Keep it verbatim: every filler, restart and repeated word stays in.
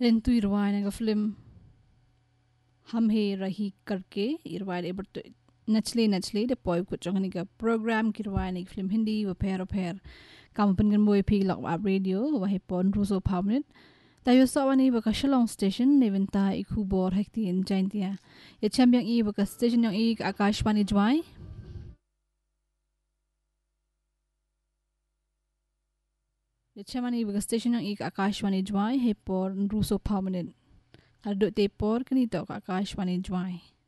Rentu irwai naga film हम हे रही करके irwai eber tu nachle nachle de poi ku chong ni ga program kirwai ni film hindi wa pher pher kam pen gan boy phi lok ab radio wa he pon ruso phamnet ta yo so wani ba ka shalong station neventa ikhu bor hekti in jaintia ye champion i ba ka station yang i akashwani jwai ye chamani ba ka station yang i akashwani jwai he pon ruso phamnet Aduk te por kini tok Akashwani Jwai.